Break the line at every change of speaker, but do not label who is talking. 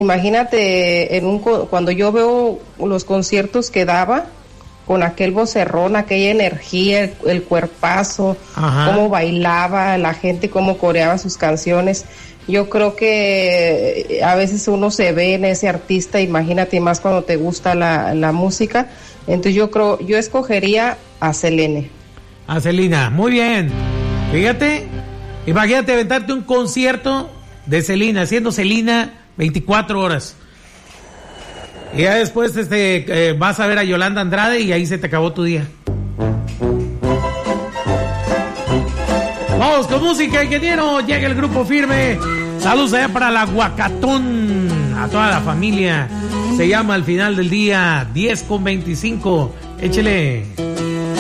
imagínate cuando yo veo los conciertos que daba, con aquel vocerrón, aquella energía, el cuerpazo,
Ajá.
Cómo bailaba la gente, cómo coreaba sus canciones. Yo creo que a veces uno se ve en ese artista, imagínate, más cuando te gusta la música. Entonces yo escogería a Selene.
A Selena, muy bien. Fíjate, imagínate aventarte un concierto de Selena, haciendo Selena 24 horas. Y ya después vas a ver a Yolanda Andrade y ahí se te acabó tu día. Vamos con música, ingeniero. Llega el Grupo Firme. Saludos allá para la Huacatón, a toda la familia. Se llama Al Final del Día, 10:25. Échele.